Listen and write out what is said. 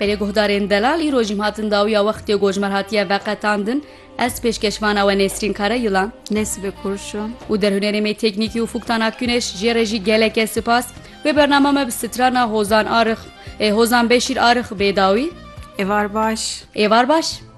Berê guhdarên delal îro jî hatin dawiya wextê gojmer hatiye veqetandin. Ez pêşkeşvana we Nesrîn Kara Yılan Nesibê Kurşun û derhunerê me teknîkî û Fuktana Güneş jê re jî geleke spas. Wê bername me bi strana Hozan Beşîr Arix bêdawî. Êvar baş. Êvar baş.